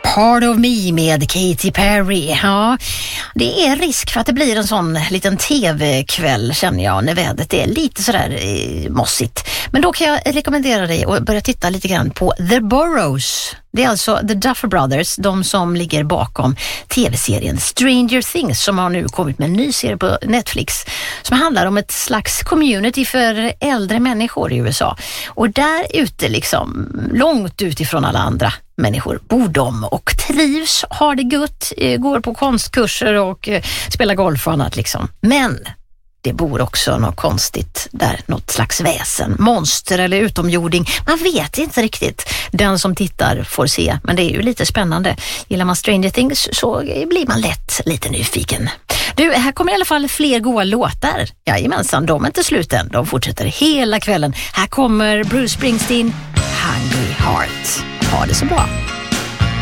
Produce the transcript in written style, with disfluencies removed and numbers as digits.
Part of Me med Katy Perry. Ja, det är risk för att det blir en sån liten tv-kväll, känner jag, när vädret är lite sådär mossigt. Men då kan jag rekommendera dig att börja titta lite grann på The Burrows. Det är alltså The Duffer Brothers, de som ligger bakom tv-serien Stranger Things, som har nu kommit med en ny serie på Netflix som handlar om ett slags community för äldre människor i USA. Och där ute, liksom långt utifrån alla andra människor, bor de och trivs, har det gött, går på konstkurser och spelar golf och annat liksom. Men det bor också något konstigt där, något slags väsen, monster eller utomjording. Man vet inte riktigt. Den som tittar får se, men det är ju lite spännande. Gillar man Stranger Things så blir man lätt lite nyfiken. Du, här kommer i alla fall fler goda låtar. Jajamensan, de är inte slut än. De fortsätter hela kvällen. Här kommer Bruce Springsteen, Hungry Heart. Ha det så bra.